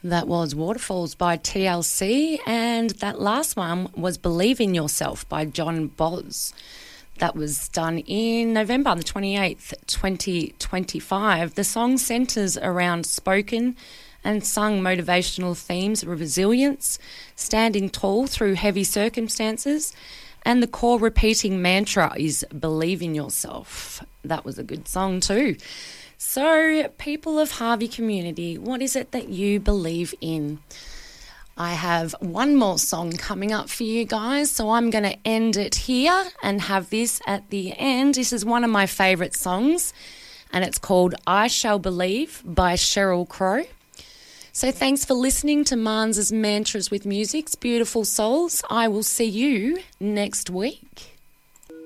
That was Waterfalls by TLC, and that last one was Believe in Yourself by John Boz. That was done in November the 28th, 2025. The song centres around spoken and sung motivational themes of resilience, standing tall through heavy circumstances, and the core repeating mantra is Believe in Yourself. That was a good song too. So, people of Harvey community, what is it that you believe in? I have one more song coming up for you guys, so I'm going to end it here and have this at the end. This is one of my favourite songs, and it's called I Shall Believe by Sheryl Crow. So thanks for listening to Marns's Mantras with Music's Beautiful Souls. I will see you next week.